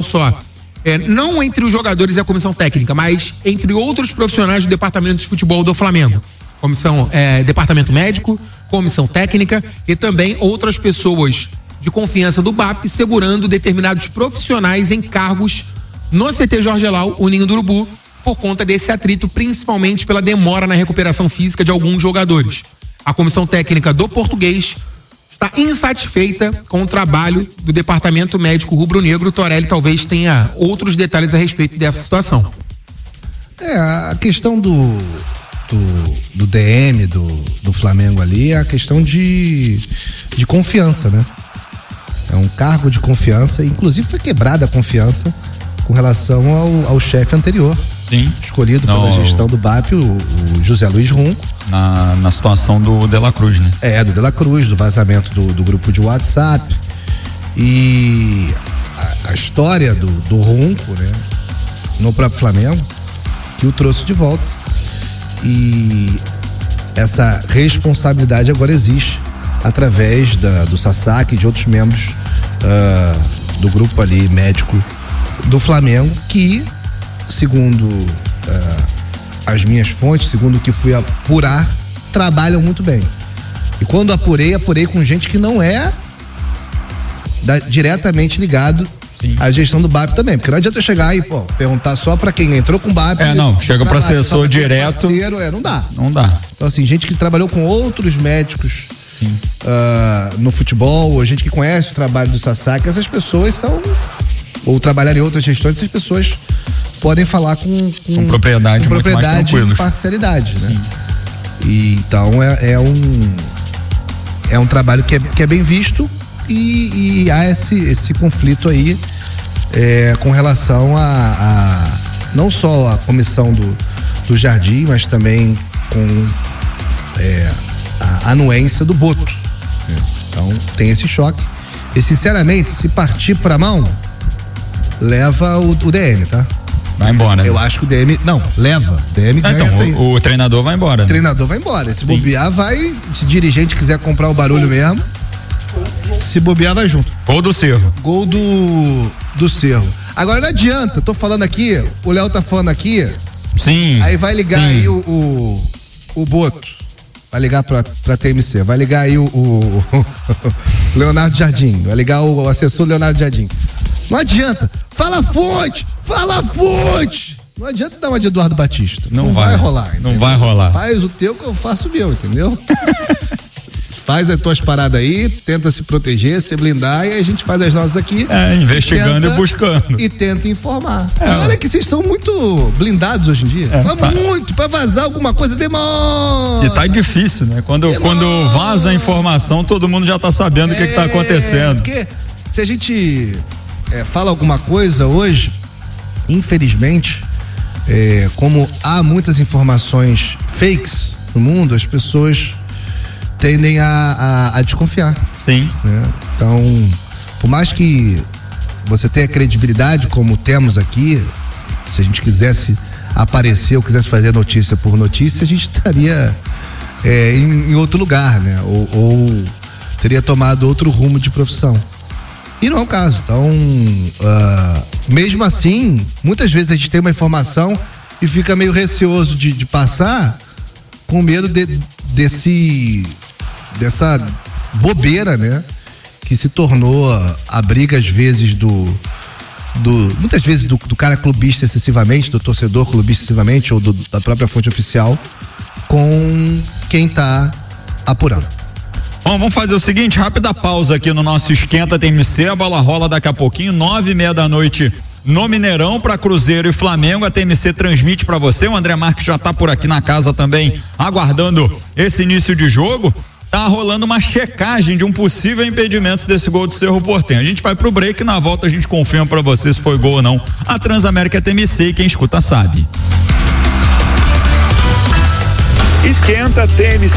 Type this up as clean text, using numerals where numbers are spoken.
só. Não entre os jogadores e a comissão técnica, mas entre outros profissionais do departamento de futebol do Flamengo. Departamento médico, comissão técnica e também outras pessoas de confiança do BAP segurando determinados profissionais em cargos no CT Jorge Elal, o Ninho do Urubu, por conta desse atrito, principalmente pela demora na recuperação física de alguns jogadores. A comissão técnica do Português está insatisfeita com o trabalho do departamento médico rubro-negro. Torelli talvez tenha outros detalhes a respeito dessa situação. A questão do DM do Flamengo ali é a questão de confiança, né? É um cargo de confiança, inclusive foi quebrada a confiança com relação ao chefe anterior. Sim. Escolhido pela gestão do BAP, o José Luiz Runco. Na situação do De La Cruz, né? Do De La Cruz, do vazamento do grupo de WhatsApp. E a história do Runco, né? No próprio Flamengo, que o trouxe de volta. E essa responsabilidade agora existe através do Sasaki e de outros membros do grupo ali médico do Flamengo, que segundo as minhas fontes, segundo o que fui apurar, trabalham muito bem. E quando apurei com gente que não é diretamente ligado à gestão do BAP também, porque não adianta eu chegar e perguntar só pra quem entrou com o BAP. Chega pro assessor direto. Parceiro, não dá. Então assim, gente que trabalhou com outros médicos no futebol, ou gente que conhece o trabalho do Sasaki, essas pessoas ou trabalhar em outras gestões, essas pessoas podem falar com propriedade e imparcialidade, né? E então é um trabalho que é bem visto e há esse conflito aí com relação a não só a comissão do Jardim, mas também com a anuência do Boto. Então tem esse choque. E sinceramente, se partir pra mão, leva o DM, tá? Vai embora. Eu acho que o DM. Não, leva. O DM ganha. Então, o treinador vai embora. O treinador vai embora. Se bobear, vai. Se o dirigente quiser comprar o barulho mesmo, se bobear, vai junto. Gol do Cerro. Gol do Cerro. Agora não adianta, tô falando aqui, o Léo tá falando aqui. Sim. Aí vai ligar aí o Boto. Vai ligar pra TMC. Vai ligar aí o Leonardo Jardim. Vai ligar o assessor Leonardo Jardim. Não adianta. Fala fonte! Não adianta dar uma de Eduardo Batista. Não vai rolar. Entendeu? Não vai rolar. Faz o teu que eu faço o meu, entendeu? Faz as tuas paradas aí, tenta se proteger, se blindar, e a gente faz as nossas aqui. Investigando e buscando. E tenta informar. Olha que vocês estão muito blindados hoje em dia. Muito, pra vazar alguma coisa, demora. E tá difícil, né? Quando vaza a informação, todo mundo já tá sabendo o que tá acontecendo. Porque se a gente fala alguma coisa hoje, infelizmente, como há muitas informações fakes no mundo, as pessoas tendem a desconfiar. Sim. Né? Então, por mais que você tenha credibilidade, como temos aqui, se a gente quisesse aparecer ou quisesse fazer notícia por notícia, a gente estaria em outro lugar, né? Ou teria tomado outro rumo de profissão. E não é o caso. Então, mesmo assim, muitas vezes a gente tem uma informação e fica meio receoso de passar, com medo dessa bobeira, né? Que se tornou a briga, às vezes, muitas vezes do cara clubista excessivamente, do torcedor clubista excessivamente, ou da própria fonte oficial, com quem tá apurando. Bom, vamos fazer o seguinte, rápida pausa aqui no nosso Esquenta TMC, a bola rola daqui a pouquinho, 9:30 da noite no Mineirão, para Cruzeiro e Flamengo. A TMC transmite para você, o André Marques já tá por aqui na casa também, aguardando esse início de jogo. Tá rolando uma checagem de um possível impedimento desse gol do Cerro Porteño. A gente vai pro break, na volta a gente confirma para você se foi gol ou não. A Transamérica TMC, e quem escuta sabe. Esquenta TMC.